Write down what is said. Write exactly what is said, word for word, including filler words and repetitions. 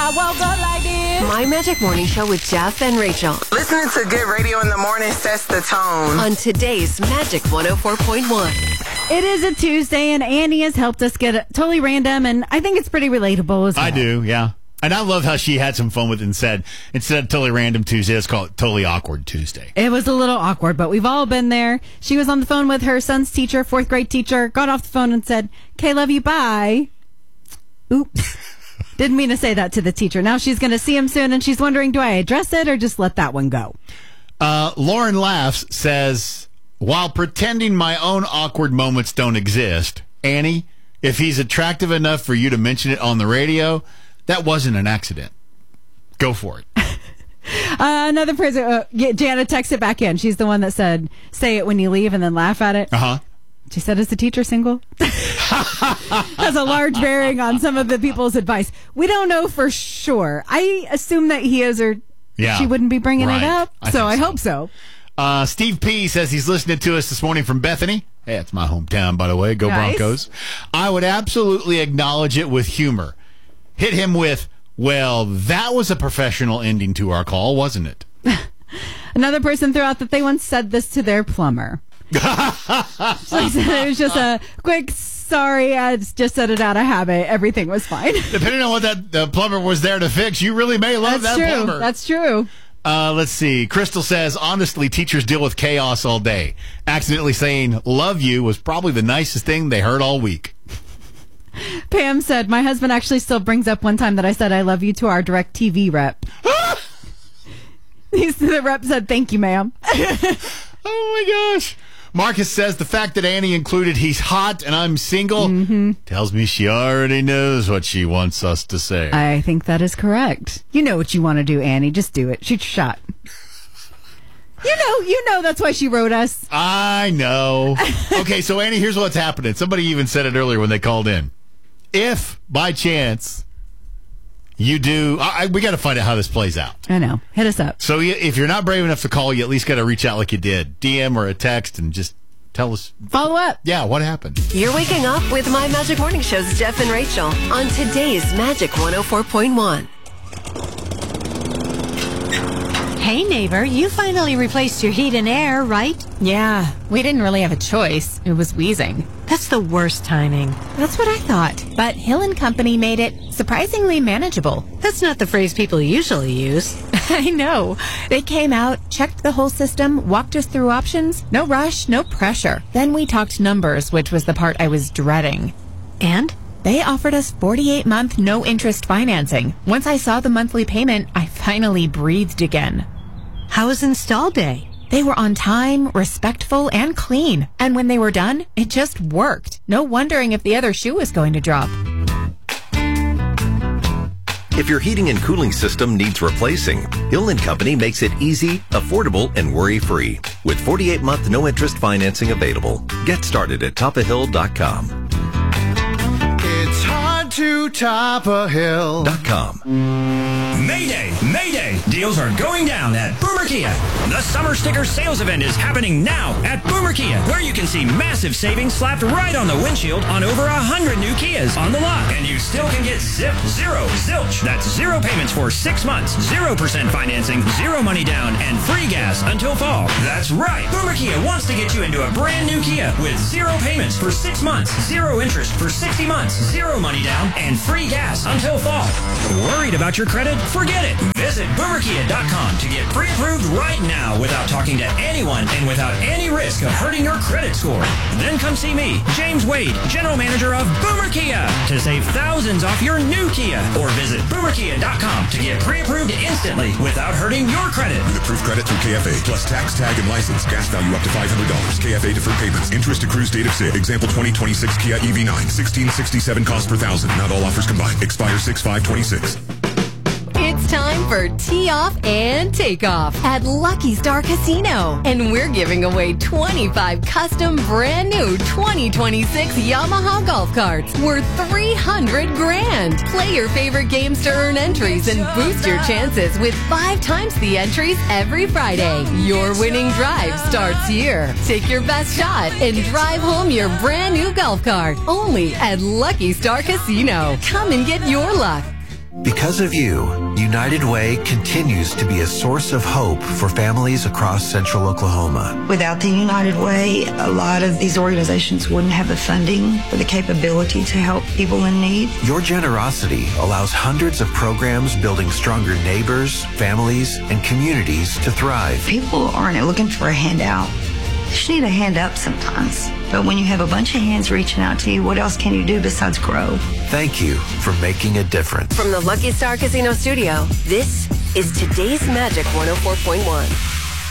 I woke up like this. My Magic Morning Show with Jeff and Rachel. Listening to good radio in the morning sets the tone. On today's Magic one oh four point one. It is a Tuesday, and Annie has helped us get it totally random, and I think it's pretty relatable as well. I do, yeah. And I love how she had some fun with it and said, instead of totally random Tuesday, let's call it totally awkward Tuesday. It was a little awkward, but we've all been there. She was on the phone with her son's teacher, fourth grade teacher, got off the phone and said, "Okay, love you, bye." Oops. Didn't mean to say that to the teacher. Now she's going to see him soon, and she's wondering, do I address it or just let that one go? Uh, Lauren Laughs says, while pretending my own awkward moments don't exist, Annie, if he's attractive enough for you to mention it on the radio, that wasn't an accident. Go for it. uh, another person, uh, Jana texted back in. She's the one that said, say it when you leave and then laugh at it. Uh-huh. She said, is the teacher single? Has a large bearing on some of the people's advice. We don't know for sure. I assume that he is, or yeah, she wouldn't be bringing right. it up. I so I so. hope so. Uh, Steve P. says he's listening to us this morning from Bethany. Hey, it's my hometown, by the way. Go nice. Broncos. I would absolutely acknowledge it with humor. Hit him with, well, that was a professional ending to our call, wasn't it? Another person threw out that they once said this to their plumber. So I said it was just a quick, sorry, I just said it out of habit. Everything was fine. Depending on what that uh, plumber was there to fix, you really may love That's that true. plumber. That's true. Uh, let's see. Crystal says, honestly, teachers deal with chaos all day. Accidentally saying love you was probably the nicest thing they heard all week. Pam said, my husband actually still brings up one time that I said I love you to our direct T V rep. The rep said, thank you, ma'am. Oh, my gosh. Marcus says the fact that Annie included he's hot and I'm single mm-hmm. tells me she already knows what she wants us to say. I think that is correct. You know what you want to do, Annie. Just do it. Shoot your shot. You know, you know that's why she wrote us. I know. Okay, so Annie, here's what's happening. Somebody even said it earlier when they called in. If, by chance, you do... I, we got to find out how this plays out. I know. Hit us up. So you, if you're not brave enough to call, you at least got to reach out like you did. D M or a text and just tell us. Follow up. Yeah, what happened? You're waking up with My Magic Morning Show's Jeff and Rachel on today's Magic one oh four point one. Hey, neighbor, you finally replaced your heat and air, right? Yeah, we didn't really have a choice. It was wheezing. That's the worst timing. That's what I thought. But Hill and Company made it surprisingly manageable. That's not the phrase people usually use. I know. They came out, checked the whole system, walked us through options. No rush, no pressure. Then we talked numbers, which was the part I was dreading. And? They offered us forty-eight month no-interest financing. Once I saw the monthly payment, I finally breathed again. How was install day? They were on time, respectful, and clean. And when they were done, it just worked. No wondering if the other shoe was going to drop. If your heating and cooling system needs replacing, Hill and Company makes it easy, affordable, and worry-free. With forty-eight month no-interest financing available. Get started at top of hill dot com. It's hard to top a hill. Dot com. Mayday! Mayday! Deals are going down at Boomer Kia. The Summer Sticker Sales Event is happening now at Boomer Kia, where you can see massive savings slapped right on the windshield on over a hundred new Kias on the lot. And you still can get zip, zero, zilch. That's zero payments for six months, zero percent financing, zero money down, and free gas until fall. That's right! Boomer Kia wants to get you into a brand new Kia with zero payments for six months, zero interest for sixty months, zero money down, and free gas until fall. Worried about your credit? Forget it. Visit boomer kia dot com to get pre-approved right now without talking to anyone and without any risk of hurting your credit score. Then come see me, James Wade, General Manager of Boomer Kia, to save thousands off your new Kia. Or visit boomer kia dot com to get pre-approved instantly without hurting your credit. With approved credit through K F A, plus tax, tag, and license. Gas value up to five hundred dollars. K F A deferred payments. Interest accrues date of sale. Example twenty twenty-six Kia E V nine. sixteen sixty-seven cost per thousand. Not all offers combined. Expire six five twenty-six. It's time for Tee Off and Takeoff at Lucky Star Casino. And we're giving away twenty-five custom brand new twenty twenty-six Yamaha golf carts worth three hundred grand. Play your favorite games to earn entries and boost your chances with five times the entries every Friday. Your winning drive starts here. Take your best shot and drive home your brand new golf cart. Only at Lucky Star Casino. Come and get your luck. Because of you, United Way continues to be a source of hope for families across central Oklahoma. Without the United Way, a lot of these organizations wouldn't have the funding or the capability to help people in need. Your generosity allows hundreds of programs building stronger neighbors, families, and communities to thrive. People aren't looking for a handout. They just need a hand up sometimes. But when you have a bunch of hands reaching out to you, what else can you do besides grow? Thank you for making a difference. From the Lucky Star Casino Studio, this is Today's Magic one oh four point one.